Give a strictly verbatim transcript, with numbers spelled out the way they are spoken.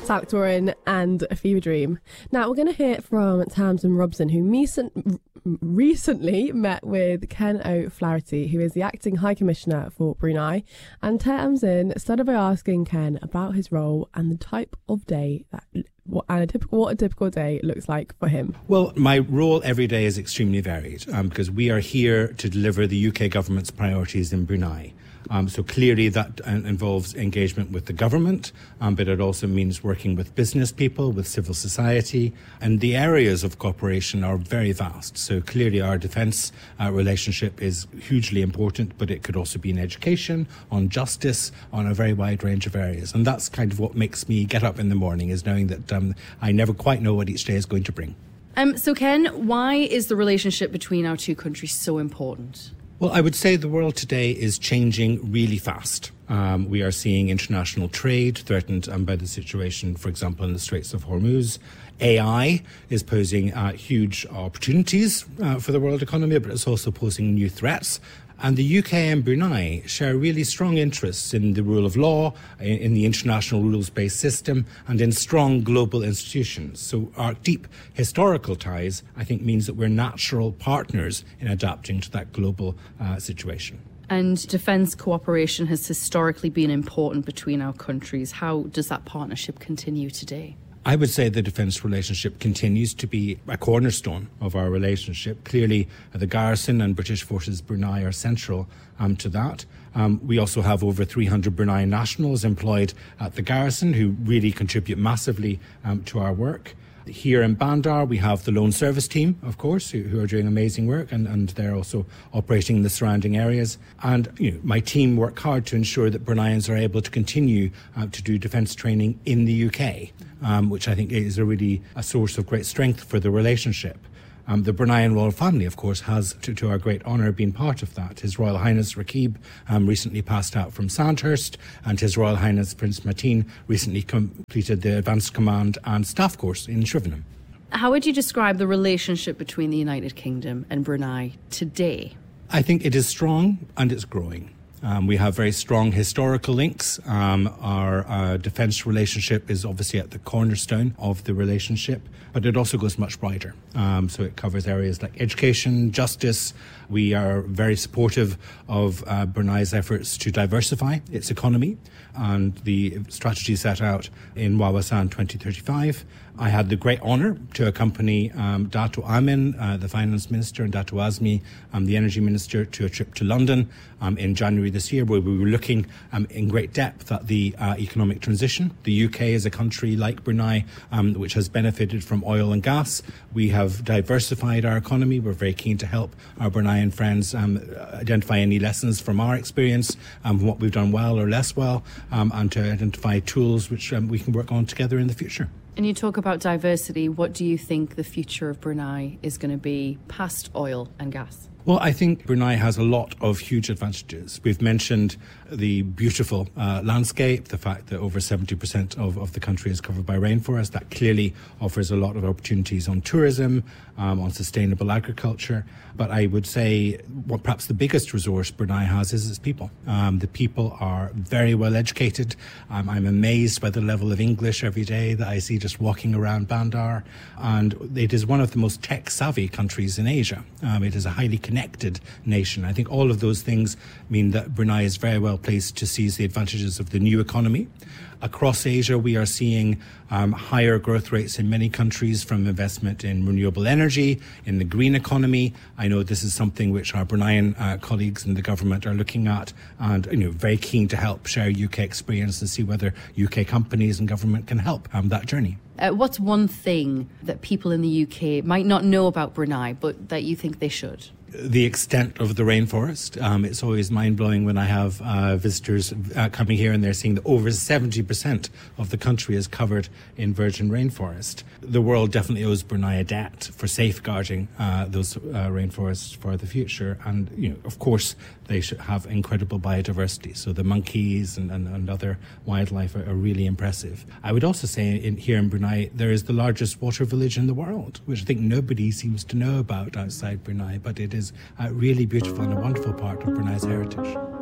Alec Doran and A Fever Dream. Now, we're going to hear from Tamsin Robson, who recent, recently met with Ken O'Flaherty, who is the Acting High Commissioner for Brunei. And Tamsin started by asking Ken about his role and the type of day that What, and a typical, what a typical day looks like for him. Well, my role every day is extremely varied um, because we are here to deliver the U K government's priorities in Brunei. Um, so clearly that uh, involves engagement with the government, um, but it also means working with business people, with civil society, and the areas of cooperation are very vast. So clearly our defence uh, relationship is hugely important, but it could also be in education, on justice, on a very wide range of areas. And that's kind of what makes me get up in the morning, is knowing that um, I never quite know what each day is going to bring. Um, so Ken, why is the relationship between our two countries so important? Well, I would say the world today is changing really fast. Um, we are seeing international trade threatened um, by the situation, for example, in the Straits of Hormuz. A I is posing uh, huge opportunities uh, for the world economy, but it's also posing new threats. And the U K and Brunei share really strong interests in the rule of law, in, in the international rules-based system, and in strong global institutions. So our deep historical ties, I think, means that we're natural partners in adapting to that global uh, situation. And defence cooperation has historically been important between our countries. How does that partnership continue today? I would say the defence relationship continues to be a cornerstone of our relationship. Clearly, uh, the garrison and British Forces Brunei are central um, to that. Um, we also have over three hundred Brunei nationals employed at the garrison who really contribute massively um, to our work. Here in Bandar, we have the Loan Service Team, of course, who, who are doing amazing work, and, and they're also operating in the surrounding areas. And you know, my team work hard to ensure that Bruneians are able to continue uh, to do defence training in the U K, um, which I think is a really a source of great strength for the relationship. Um, the Bruneian royal family, of course, has, to, to our great honour, been part of that. His Royal Highness Rakib um, recently passed out from Sandhurst, and His Royal Highness Prince Mateen recently completed the Advanced Command and Staff course in Shrivenham. How would you describe the relationship between the United Kingdom and Brunei today? I think it is strong and it's growing. Um, we have very strong historical links. Um, our uh, defence relationship is obviously at the cornerstone of the relationship, but it also goes much wider. Um, so it covers areas like education, justice. We are very supportive of uh, Brunei's efforts to diversify its economy and the strategy set out in Wawasan twenty thirty-five. I had the great honour to accompany um, Dato' Amin, uh, the Finance Minister, and Dato' Azmi, um, the Energy Minister, to a trip to London um, in January this year, where we were looking um, in great depth at the uh, economic transition. The U K is a country like Brunei, um, which has benefited from oil and gas. We have diversified our economy. We're very keen to help our Bruneian friends um, identify any lessons from our experience, um, what we've done well or less well, um, and to identify tools which um, we can work on together in the future. And you talk about diversity. What do you think the future of Brunei is going to be past oil and gas? Well, I think Brunei has a lot of huge advantages. We've mentioned the beautiful uh, landscape, the fact that over seventy percent of, of the country is covered by rainforest. That clearly offers a lot of opportunities on tourism, um, on sustainable agriculture. But I would say what perhaps the biggest resource Brunei has is its people. Um, the people are very well educated. Um, I'm amazed by the level of English every day that I see just walking around Bandar. And it is one of the most tech-savvy countries in Asia. Um, it is a highly connected nation. I think all of those things mean that Brunei is very well placed to seize the advantages of the new economy. Across Asia, we are seeing um, higher growth rates in many countries from investment in renewable energy, in the green economy. I know this is something which our Bruneian uh, colleagues in the government are looking at, and you know, very keen to help share U K experience and see whether U K companies and government can help um, that journey. Uh, what's one thing that people in the U K might not know about Brunei, but that you think they should? The extent of the rainforest. Um, it's always mind-blowing when I have uh, visitors uh, coming here and they're seeing that over seventy percent of the country is covered in virgin rainforest. The world definitely owes Brunei a debt for safeguarding uh, those uh, rainforests for the future. And, you know, of course, they should have incredible biodiversity. So the monkeys and, and, and other wildlife are, are really impressive. I would also say in, here in Brunei, there is the largest water village in the world, which I think nobody seems to know about outside Brunei, but it is a really beautiful and a wonderful part of Brunei's heritage.